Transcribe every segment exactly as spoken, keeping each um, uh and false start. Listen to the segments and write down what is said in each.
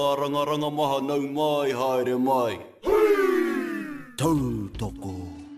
Rangaranga maha nau mai, haere mai. Tau toko.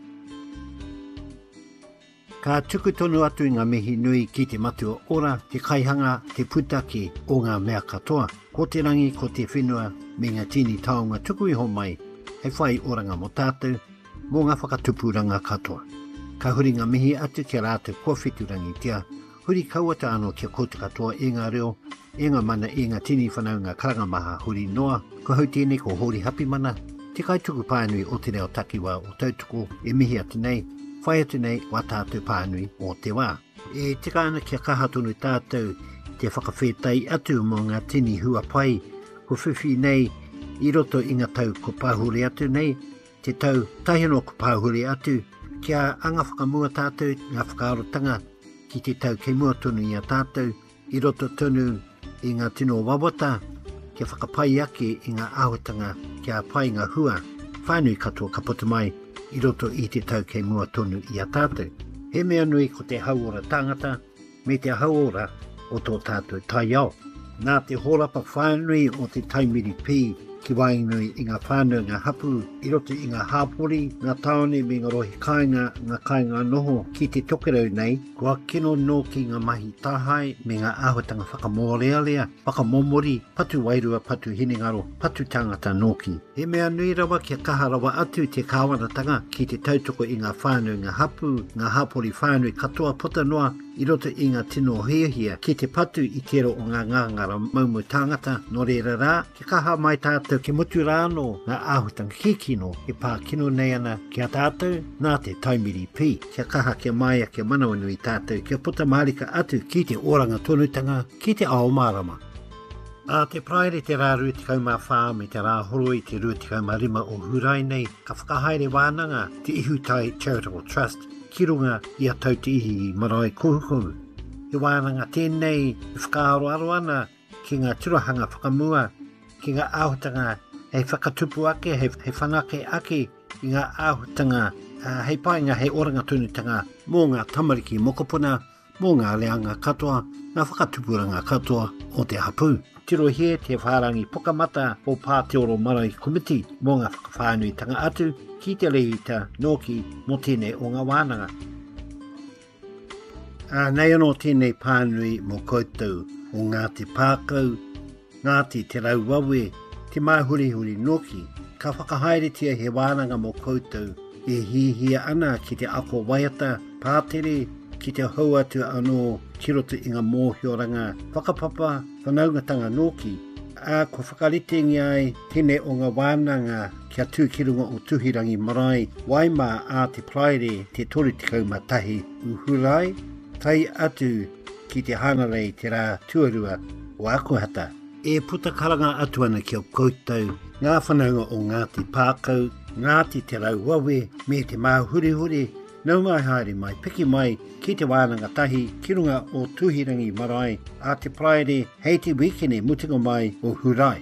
Ka tuku tonu atu ngā mihi nui ki te matua ora, te kaihanga, te putaki o ngā mea katoa. Ko te rangi, ko te whenua, me ngā tini taonga tuku iho mai, hei whai oranga mo tātou, mō ngā whakatupuranga katoa. Ka huri ngā mihi atu ke rātou kua whiturangi tia, huri kauata anō kia koutu katoa e ngā reo, e ngā mana e ngā tini whanau ngā karanga maha huri noa, ko hau tēnei ko hori hapi mana, te kaituku pānui o te reo takiwa o tautuko e mihi atu nei, whai atu nei wa tātou pānui o te wā. E tika ana kia kaha tonu tātou te whakawhetai atu mō ngā tini hua pai, ko whiwhi nei i roto i ngā tau ko pāhuri atu nei, te tau tahino ko pāhuri atu, kia anga whakamua tātou ngā whakaarotanga ki te tau kei mua tonu i a tātou, i roto tonu i ngā tino wawata, kia whakapai ake i ngā ahotanga kia pai ngā hua, whānui katoa ka puta mai, i roto i te tau kei mua tonu i a tātou. He mea nui ko te hauora tangata, me te hauora o tō tātou tai ao. Nā te horapa whānui o te taimiri pī, ki wainui i ngā whānau ngā hapu, i roto i ngā hāpori, ngā taone me ngā rohi kāinga, ngā kāinga noho ki te tokerau nei, kua kino no ki ngā mahi tāhai me ngā āhuatanga whakamōrealea, whakamomori, patu wairua, patu hinengaro, patu tangata noki. He mea nui rawa kia kaha rawa atu te kāwanatanga ki te tautoko i ngā whānau ngā hapu, ngā hāpori whānui katoa puta noa, i roto i ngā tino hiahia ki te patu i tero o ngā ngāngara maumu tāngata no reira rā, ki kaha mai tātou ke mutu rāno ngā āhutanga kikino e pā kino nei ana kia tātou nā te taimiri pī. Kia kaha kia maia kia manawanui tātou kia puta marika atu ki te oranga tonutanga ki te ao marama. A te praere te rā rutikau mā whā me te rā horo i te rutikau mā rima o hurai nei, ka whakahaere wānanga te Ihutai Charitable Trust ki runga i a tau te ihi i marae kuhukohu. I wānanga tēnei i whakaaro aro ana ki ngā turahanga whakamua, ki ngā āhutanga hei whakatupu ake, hei, hei whanake ake i ngā āhutanga, uh, hei painga hei oranga tunutanga mō ngā tamariki mokopuna, mō ngā leanga katoa, ngā whakatupuranga katoa o te hapu. Tiro he te whārangi pokamata o Pāteoro Marae Komiti mō ngā whakawhānui tanga atu ki te leita noki mo tēnei o ngā wānanga. A nei anō tēnei pānui mo koutou o Ngāti Pākau, Ngāti Te Rauwawe, te māhurihuri noki, ka whakahaeretia he wānanga mo koutou e hihia ana ki te ako waiata, pātere, ki te hau atu anō ki roto i ngā mōhioranga, whakapapa, whanaungatanga noki, a ko whakaritengi ai tēnei o ngā wānanga kia tū ki runga o Tuhirangi Marae, Waimā a te praere te tori tikau matahi uhurai, tai atu ki te hanarei te rā tuarua o Akuhata. E puta karanga atu ana ki o koutou, ngā whanaunga o Ngāti Pākau, Ngāti Te Rauwawe, me te māhurihuri, nau mai haere mai, piki mai ki te wānanga tahi ki runga o Tuhirangi Marae a te praere hei te wikene mutinga mai o Hurai.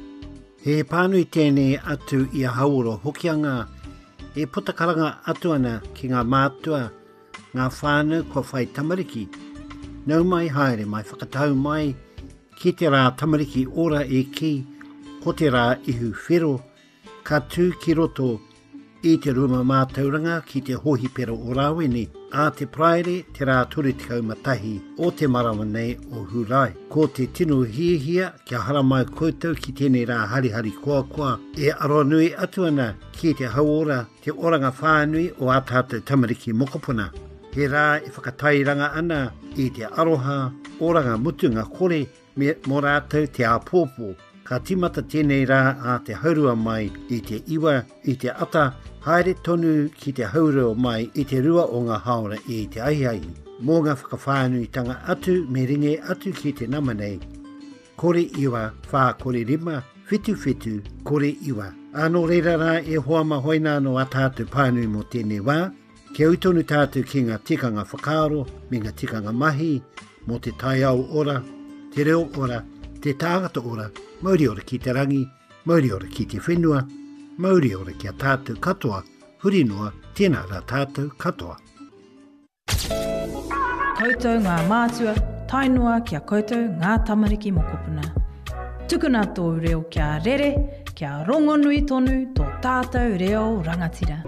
He pānui tēnei atu i a hauoro hokianga, e putakaranga atu ana ki ngā mātua, ngā whānau kua whai tamariki. Nau mai haere mai whakatau mai ki te rā tamariki ora e ki, ko te rā ihu whiro, ka tū ki roto i te ruma mātauranga ki te hohi pero o Rāweni, a te praere te rā turitikau matahi o te marawa nei o Hurai. Ko te tino hiehia kia haramai koutou ki tēnei rā harihari koa koa, e aroa nui atu ana ki te hauora te oranga whānui o a tātou tamariki mokopuna. He rā e whakatairanga ana i te aroha, oranga mutunga kore me mō rātou te āpōpō. Ka timata tēnei rā a te haurua mai i te iwa, i te ata, haere tonu ki te haurua mai i te rua o ngā haora i te aiai. Mō ngā whakawhānui tanga atu me ringe atu ki te namanei. Kore iwa, whā kore rima, whitu whitu, kore iwa. Anō reira rā e hoama hoina no a tātou pānui mo tēnei wā, kia utonu tātou ki ngā tikanga whakaaro, me ngā tikanga mahi, mo te tai au ora, te reo ora, te tāngata ora, mauri ora ki te rangi, mauri ora ki te whenua, mauri ora ki a tātou katoa, huri noa, tēnā rā tātou katoa. Koutou ngā mātua, tainua kia koutou ngā tamariki mokopuna. Tukuna tō reo kia rere, kia rongonui tonu tō tātou reo rangatira.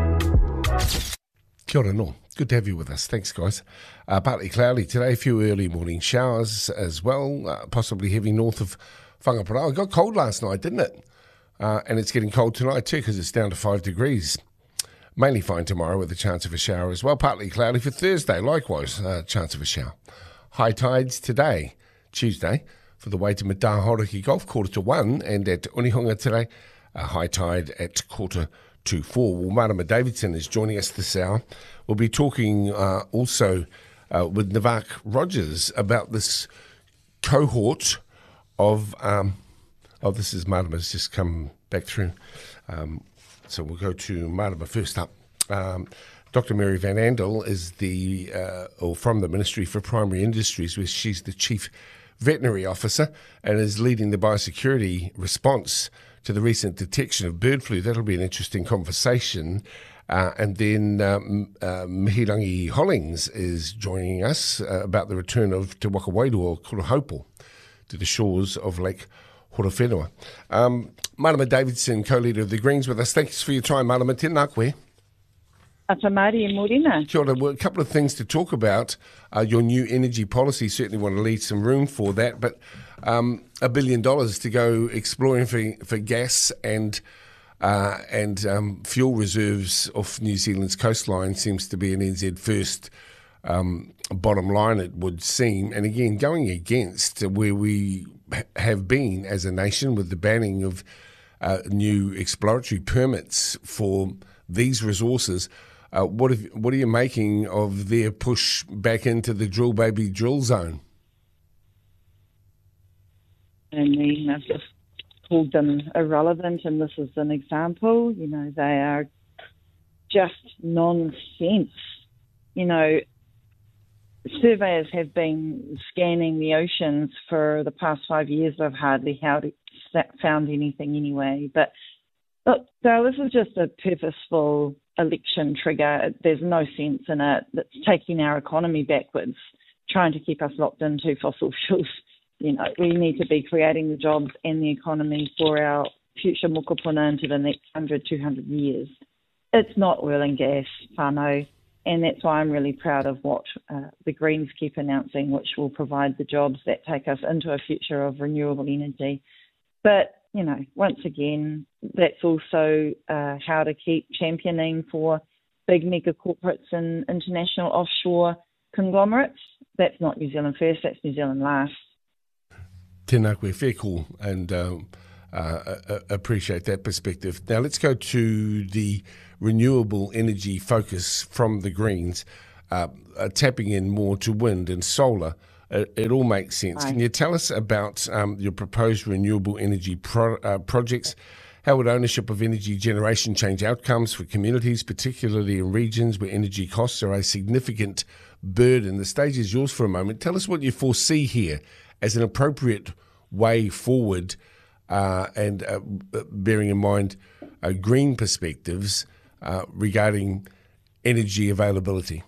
Kia ora no. Good to have you with us. Thanks, guys. Uh, partly cloudy today, a few early morning showers as well, uh, possibly heavy north of Whangaparao. It got cold last night, didn't it? Uh, and it's getting cold tonight too because it's down to five degrees. Mainly fine tomorrow with a chance of a shower as well. Partly cloudy for Thursday, likewise, uh, chance of a shower. High tides today, Tuesday, for the way to Matahoriki Golf, quarter to one, and at Onehunga today, a high tide at quarter to four. Well, Marama Davidson is joining us this hour. We'll be talking uh, also uh, with Navak Rogers about this cohort of, um, oh, this is Marama's just come back through. Um, so we'll go to Marama first up. Um, Doctor Mary Van Andel is the, uh, or from the Ministry for Primary Industries, where she's the Chief Veterinary Officer and is leading the biosecurity response to the recent detection of bird flu. That'll be an interesting conversation. Uh, and then um, uh, Mihirangi Hollings is joining us uh, about the return of Te Waka Wairu or Kurahopo to the shores of Lake Horowhenua. Um, Marama Davidson, co-leader of the Greens, with us. Thanks for your time, Marama. Tēnā koe. Atamari e Morena. Kia ora. Well, a couple of things to talk about. Uh, your new energy policy, certainly want to leave some room for that, but um, a billion dollars to go exploring for, for gas and uh, and um, fuel reserves off New Zealand's coastline seems to be an N Z first um, bottom line, it would seem. And again, going against where we have been as a nation with the banning of uh, new exploratory permits for these resources. Uh, what, have, what are you making of their push back into the drill baby drill zone? I mean, I've just called them irrelevant, and this is an example. You know, they are just nonsense. You know, surveyors have been scanning the oceans for the past five years. I've hardly found anything anyway. But look, so this is just a purposeful election trigger. There's no sense in it. That's taking our economy backwards, trying to keep us locked into fossil fuels. You know, we need to be creating the jobs and the economy for our future mokopuna into the next one hundred, two hundred years. It's not oil and gas, whānau, and that's why I'm really proud of what uh, the Greens keep announcing, which will provide the jobs that take us into a future of renewable energy. But you know, once again, that's also uh, how to keep championing for big mega corporates and international offshore conglomerates. That's not New Zealand first, that's New Zealand last. Tēnā koe, fair call, and um, uh, uh, appreciate that perspective. Now let's go to the renewable energy focus from the Greens, uh, uh, tapping in more to wind and solar. It, it all makes sense. Can you tell us about um, your proposed renewable energy pro, uh, projects? How would ownership of energy generation change outcomes for communities, particularly in regions where energy costs are a significant burden? The stage is yours for a moment. Tell us what you foresee here as an appropriate way forward uh, and uh, bearing in mind uh, green perspectives uh, regarding energy availability.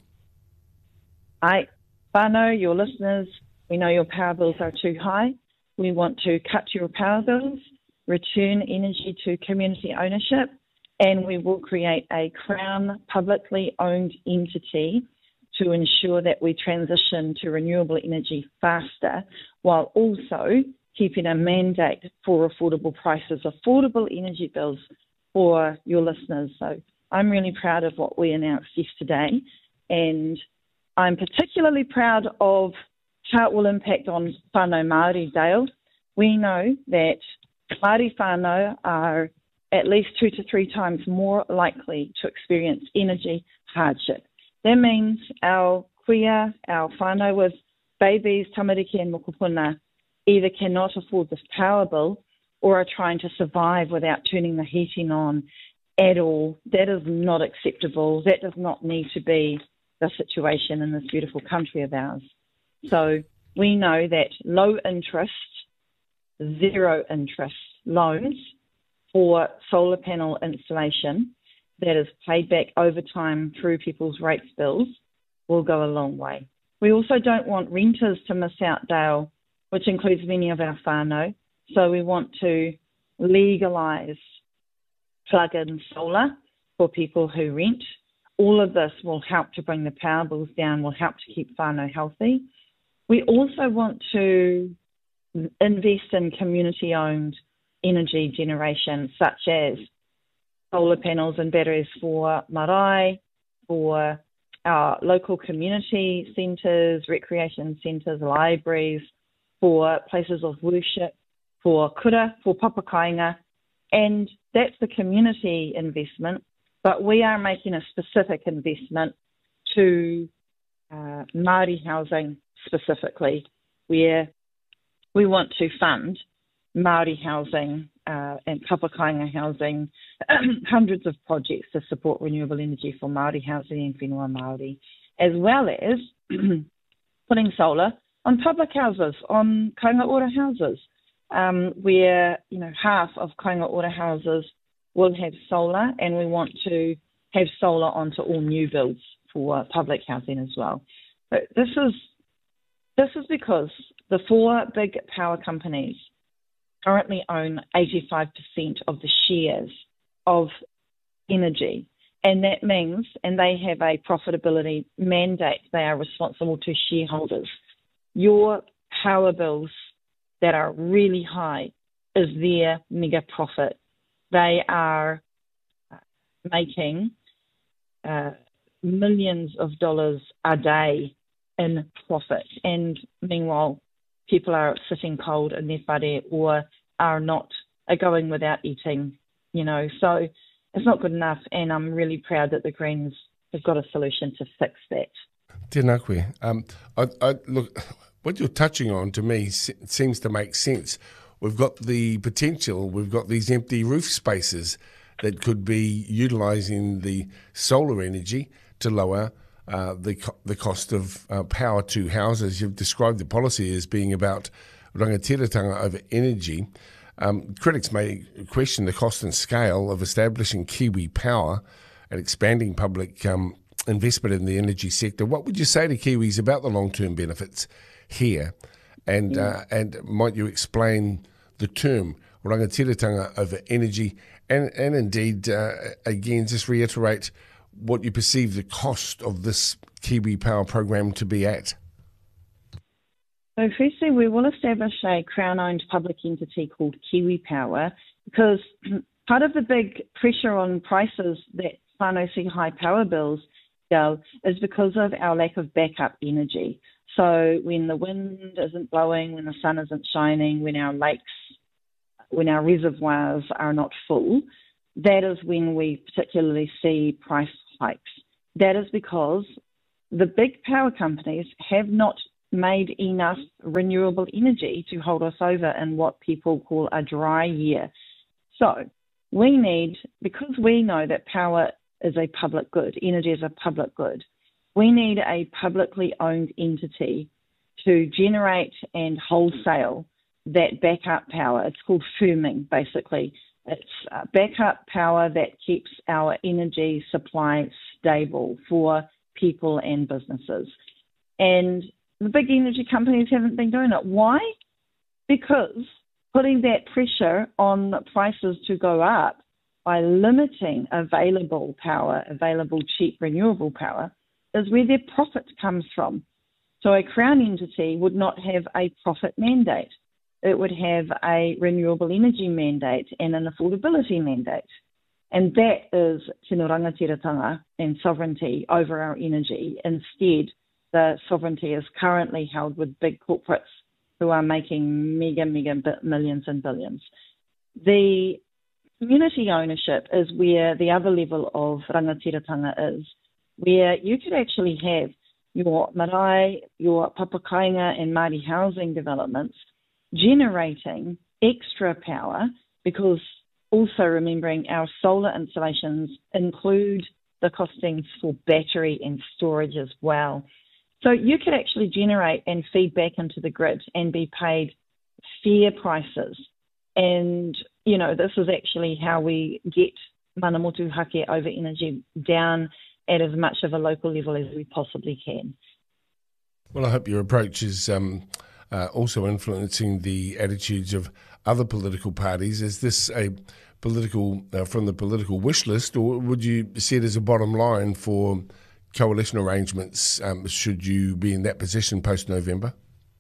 I whānau, your listeners, we know your power bills are too high. We want to cut your power bills, return energy to community ownership, and we will create a Crown publicly owned entity to ensure that we transition to renewable energy faster, while also keeping a mandate for affordable prices, affordable energy bills for your listeners. So I'm really proud of what we announced yesterday, and I'm particularly proud of how it will impact on whānau Māori, Dale. We know that Māori whānau are at least two to three times more likely to experience energy hardship. That means our kuia, our whānau with babies, tamariki and mokopuna either cannot afford this power bill or are trying to survive without turning the heating on at all. That is not acceptable. That does not need to be the situation in this beautiful country of ours. So we know that low interest, zero interest loans for solar panel installation that is paid back over time through people's rates bills will go a long way. We also don't want renters to miss out, Dale, which includes many of our whānau. So we want to legalise plug-in solar for people who rent. All of this will help to bring the power bills down, will help to keep whānau healthy. We also want to invest in community-owned energy generation, such as solar panels and batteries for marae, for our local community centres, recreation centres, libraries, for places of worship, for kura, for papakainga, and that's the community investment. But we are making a specific investment to uh, Māori housing specifically, where we want to fund Māori housing uh, and papakainga housing, hundreds of projects to support renewable energy for Māori housing and whenua Māori, as well as putting solar on public houses, on kainga ora houses, um, where you know half of kainga ora houses will have solar, and we want to have solar onto all new builds for public housing as well. But this is this is because the four big power companies currently own eighty-five percent of the shares of energy. And that means, and they have a profitability mandate, they are responsible to shareholders. Your power bills that are really high is their mega profit. They are making uh, millions of dollars a day in profit. And meanwhile, people are sitting cold in their whare or are not, are going without eating, you know. So it's not good enough, and I'm really proud that the Greens have got a solution to fix that. Tēnā koe. Um, I, I, look, what you're touching on to me seems to make sense. We've got the potential, we've got these empty roof spaces that could be utilising the solar energy to lower uh, the co- the cost of uh, power to houses. You've described the policy as being about rangatiratanga over energy. Um, critics may question the cost and scale of establishing Kiwi Power and expanding public um, investment in the energy sector. What would you say to Kiwis about the long-term benefits here? And yeah. uh, and might you explain the term rangatiratanga over energy, and, and indeed, uh, again, just reiterate what you perceive the cost of this Kiwi Power program to be at? So firstly, we will establish a Crown-owned public entity called Kiwi Power, because part of the big pressure on prices that whānau see high power bills go is because of our lack of backup energy. So when the wind isn't blowing, when the sun isn't shining, when our lakes, when our reservoirs are not full, that is when we particularly see price hikes. That is because the big power companies have not made enough renewable energy to hold us over in what people call a dry year. So we need, because we know that power is a public good, energy is a public good, we need a publicly owned entity to generate and wholesale that backup power. It's called firming, basically. It's uh, backup power that keeps our energy supply stable for people and businesses. And the big energy companies haven't been doing it. Why? Because putting that pressure on prices to go up by limiting available power, available cheap renewable power, is where their profit comes from. So a Crown entity would not have a profit mandate. It would have a renewable energy mandate and an affordability mandate. And that is tino rangatiratanga and sovereignty over our energy. Instead, the sovereignty is currently held with big corporates who are making mega, mega millions and billions. The community ownership is where the other level of rangatiratanga is, where you could actually have your marae, your papakainga and Māori housing developments generating extra power, because also remembering our solar installations include the costings for battery and storage as well. So you could actually generate and feed back into the grid and be paid fair prices. And, you know, this is actually how we get mana motu hake over energy down at as much of a local level as we possibly can. Well, I hope your approach is um, uh, also influencing the attitudes of other political parties. Is this a political, uh, from the political wish list, or would you see it as a bottom line for coalition arrangements, um, should you be in that position post-November?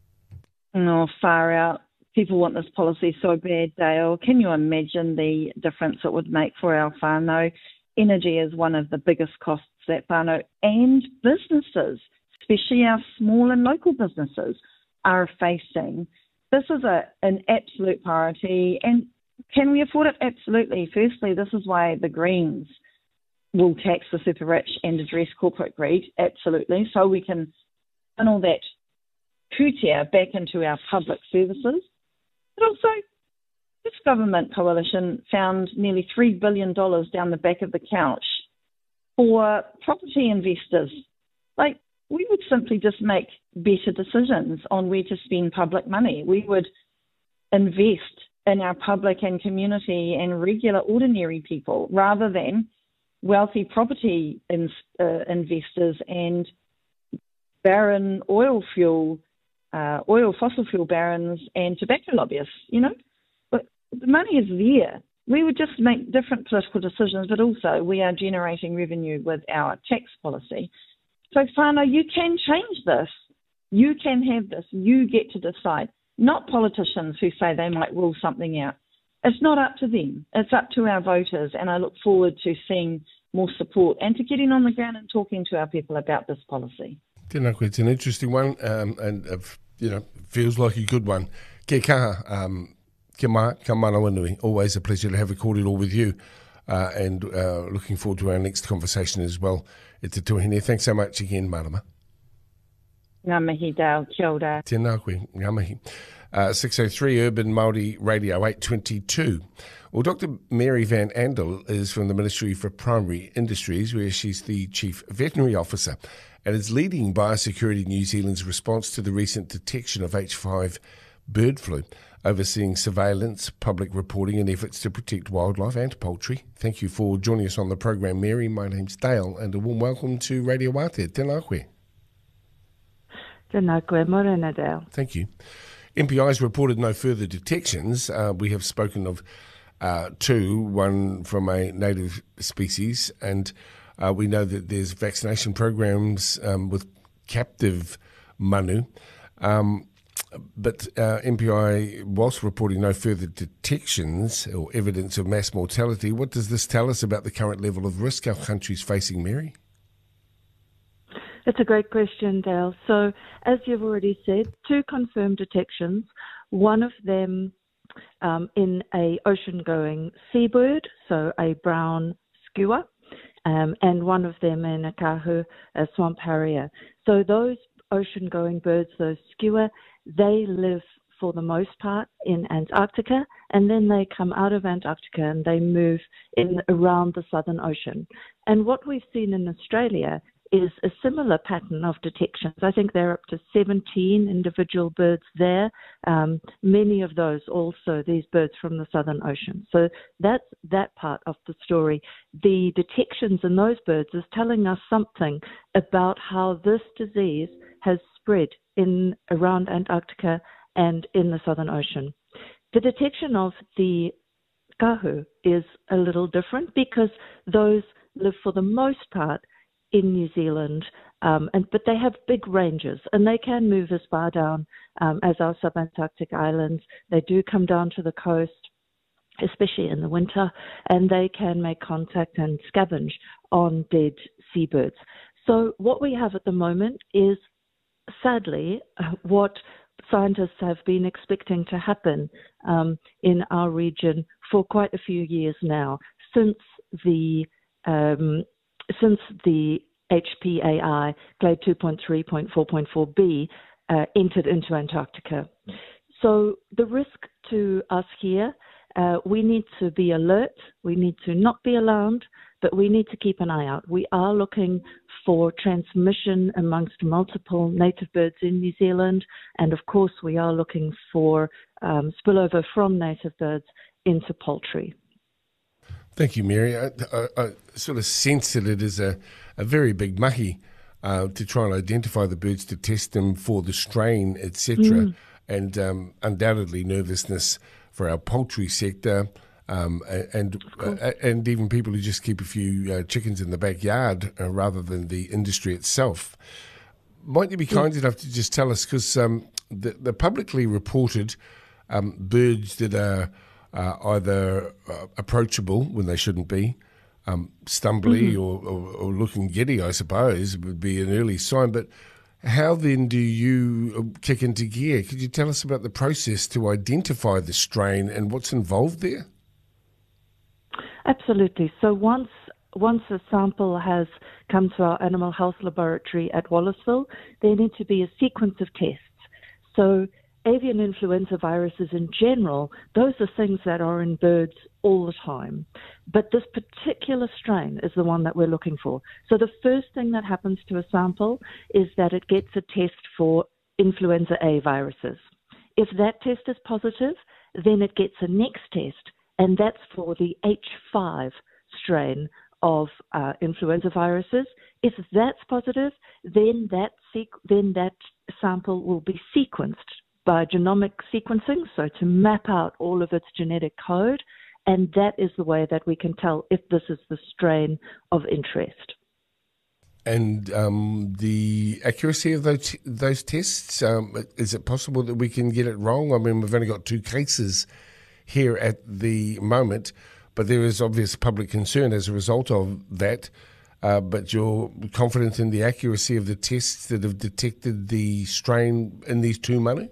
No, far out. People want this policy so bad, Dale. Can you imagine the difference it would make for our whānau? Energy is one of the biggest costs that whānau and businesses, especially our small and local businesses, are facing. This is a, an absolute priority. And can we afford it? Absolutely. Firstly, this is why the Greens will tax the super rich and address corporate greed. Absolutely. So we can funnel that kutia back into our public services. But also, this government coalition found nearly three billion dollars down the back of the couch for property investors. Like, we would simply just make better decisions on where to spend public money. We would invest in our public and community and regular ordinary people rather than wealthy property in, uh, investors and barren oil fuel, uh, oil fossil fuel barons and tobacco lobbyists, you know. But the money is there. We would just make different political decisions, but also we are generating revenue with our tax policy. So, whānau, you can change this. You can have this. You get to decide, not politicians who say they might rule something out. It's not up to them. It's up to our voters, and I look forward to seeing more support and to getting on the ground and talking to our people about this policy. Tēnā koe, it's an interesting one, um, and uh, you know, feels like a good one. Ke kaha, um, ke mā, ka manawa nui. Always a pleasure to have a kōrero with you, uh, and uh, looking forward to our next conversation as well. E te tuahine. Thanks so much again, Marama. Ngā mihi, Dale. Kia ora. Tēnā koe, ngā mihi. Uh, six oh three Urban Māori Radio eight twenty-two. Well, Doctor Mary Van Andel is from the Ministry for Primary Industries, where she's the Chief Veterinary Officer and is leading Biosecurity New Zealand's response to the recent detection of H five bird flu, overseeing surveillance, public reporting and efforts to protect wildlife and poultry. Thank you for joining us on the program, Mary. My name's Dale, and a warm welcome to Radio Wātea. Tēnā koe. Tēnā koe, morena, Dale. Thank you. M P Is reported no further detections. Uh, we have spoken of uh, two, one from a native species, and uh, we know that there's vaccination programs um, with captive manu. Um, but uh, M P I, whilst reporting no further detections or evidence of mass mortality, what does this tell us about the current level of risk our country's facing, Mary? It's a great question, Dale. So, as you've already said, two confirmed detections, one of them um, in a ocean-going seabird, so a brown skua, um, and one of them in a kahu, a swamp harrier. So those ocean-going birds, those skua, they live for the most part in Antarctica, and then they come out of Antarctica and they move in around the Southern Ocean. And what we've seen in Australia is a similar pattern of detections. I think there are up to seventeen individual birds there, um, many of those also these birds from the Southern Ocean. So that's that part of the story. The detections in those birds is telling us something about how this disease has spread in around Antarctica and in the Southern Ocean. The detection of the kahu is a little different because those live for the most part in New Zealand, um, and but they have big ranges, and they can move as far down um, as our subantarctic islands. They do come down to the coast, especially in the winter, and they can make contact and scavenge on dead seabirds. So what we have at the moment is, sadly, uh, what scientists have been expecting to happen um, in our region for quite a few years now, since the um, since the H P A I, Clade two point three point four point four b, uh, entered into Antarctica. So the risk to us here, uh, we need to be alert, we need to not be alarmed, but we need to keep an eye out. We are looking for transmission amongst multiple native birds in New Zealand, and of course we are looking for um, spillover from native birds into poultry. Thank you, Mary. I, I, I sort of sense that it is a, a very big mahi uh, to try and identify the birds, to test them for the strain, et cetera. Mm. and um, undoubtedly nervousness for our poultry sector. Um, and uh, and even people who just keep a few uh, chickens in the backyard uh, rather than the industry itself. Might you be kind enough to just tell us, because um, the, the publicly reported um, birds that are uh, either uh, approachable when they shouldn't be, um, stumbly mm-hmm. or, or, or looking giddy, I suppose, would be an early sign. But how then do you kick into gear? Could you tell us about the process to identify the strain and what's involved there? Absolutely. So once once a sample has come to our animal health laboratory at Wallaceville, there need to be a sequence of tests. So avian influenza viruses in general, those are things that are in birds all the time. But this particular strain is the one that we're looking for. So the first thing that happens to a sample is that it gets a test for influenza A viruses. If that test is positive, then it gets a next test, and that's for the H five strain of uh, influenza viruses. If that's positive, then that sequ- then that sample will be sequenced by genomic sequencing, so to map out all of its genetic code, and that is the way that we can tell if this is the strain of interest. And um, the accuracy of those those tests, um, is it possible that we can get it wrong? I mean, we've only got two cases here at the moment, but there is obvious public concern as a result of that. Uh, but you're confident in the accuracy of the tests that have detected the strain in these two manu?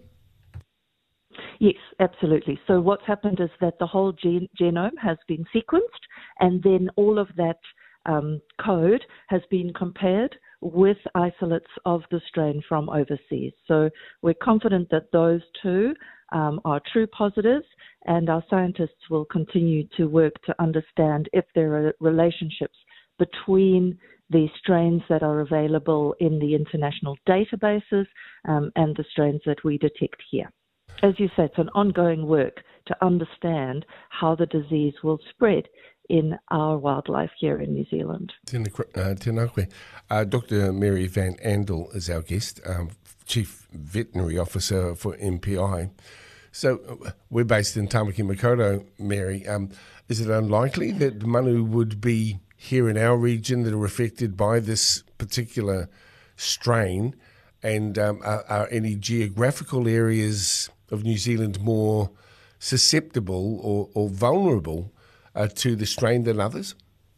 Yes, absolutely. So what's happened is that the whole gen- genome has been sequenced, and then all of that um, code has been compared with isolates of the strain from overseas. So we're confident that those two um, are true positives, and our scientists will continue to work to understand if there are relationships between the strains that are available in the international databases um, and the strains that we detect here. As you said, it's an ongoing work to understand how the disease will spread in our wildlife here in New Zealand. Tēnā koe. Uh, Doctor Mary Van Andel is our guest, um, Chief Veterinary Officer for M P I. So uh, we're based in Tamaki Makaurau, Mary. Um, is it unlikely that manu would be here in our region that are affected by this particular strain? And um, are, are any geographical areas of New Zealand more susceptible or, or vulnerable uh, to the strain than others?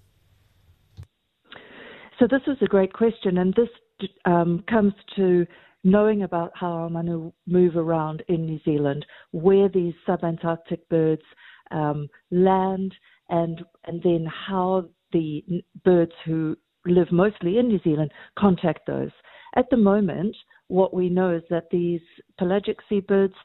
So this is a great question, and this um, comes to knowing about how our manu move around in New Zealand, where these subantarctic birds um, land, and and then how the birds who live mostly in New Zealand contact those. At the moment, what we know is that these pelagic seabirds,